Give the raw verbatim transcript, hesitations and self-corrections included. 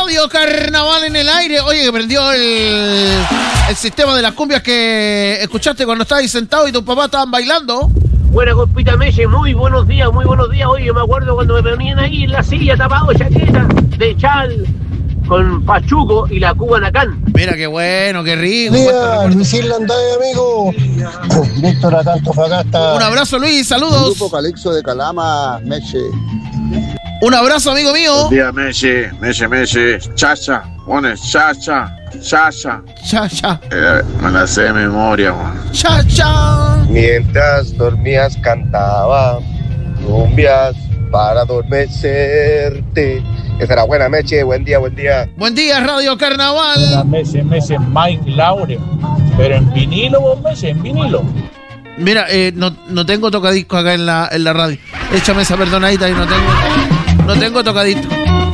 Radio Carnaval en el aire. Oye, que prendió el, el sistema de las cumbias que escuchaste cuando estabas ahí sentado y tus papás estaban bailando. Buena compita Meche, muy buenos días, muy buenos días. Oye, me acuerdo cuando me ponían ahí en la silla tapado, chaqueta de chal, con pachuco y la Cubanacán. Mira qué bueno, qué rico. Día, Luis Irlanday, amigo. Víctor acá, Antofagasta. Un abrazo, Luis, saludos. Grupo Calixto de Calama, Meche. Un abrazo, amigo mío. Buen día, Meche, Meche, Meche. Chacha, pones chacha, chacha. Chacha. Eh, me la sé de memoria, man. Chacha. Mientras dormías cantaba cumbias para adormecerte. Esa era buena, Meche. Buen día, buen día. Buen día, Radio Carnaval. Meche, Meche, Mike Laure. Pero en vinilo, vos, Meche, en vinilo. Mira, eh, no, no tengo tocadisco acá en la, en la radio. Échame esa perdonadita y no tengo, no tengo tocadisco.